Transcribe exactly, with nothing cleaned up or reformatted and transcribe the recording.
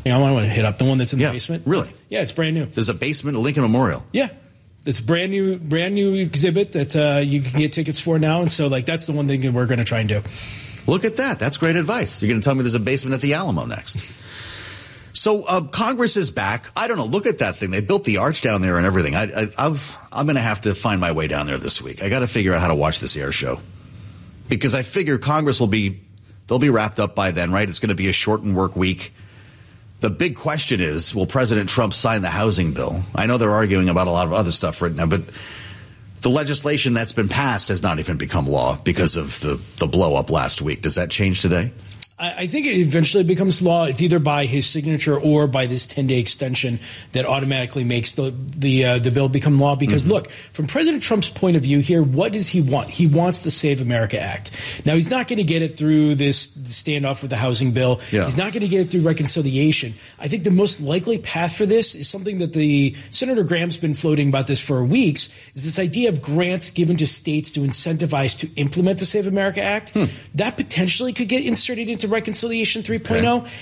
Yeah, I want to hit up the one that's in the yeah, basement. Really? It's, yeah, it's brand new. There's a basement at Lincoln Memorial. Yeah. It's a brand new, brand new exhibit that uh, you can get tickets for now. And so, like, that's the one thing that we're going to try and do. Look at that. That's great advice. You're going to tell me there's a basement at the Alamo next. So uh, Congress is back. I don't know. Look at that thing. They built the arch down there and everything. I, I, I've, I'm going to have to find my way down there this week. I got to figure out how to watch this air show because I figure Congress will be, they'll be wrapped up by then, right? It's going to be a shortened work week. The big question is, will President Trump sign the housing bill? I know they're arguing about a lot of other stuff right now, but the legislation that's been passed has not even become law because of the, the blow up last week. Does that change today? I think it eventually becomes law. It's either by his signature or by this ten-day extension that automatically makes the the uh, the bill become law. Because, mm-hmm. look, from President Trump's point of view here, what does he want? He wants the Save America Act. Now, he's not going to get it through this standoff with the housing bill. Yeah. He's not going to get it through reconciliation. I think the most likely path for this is something that the Senator Graham's been floating about this for weeks, is this idea of grants given to states to incentivize to implement the Save America Act. Hmm. That potentially could get inserted into Reconciliation three point oh. Okay.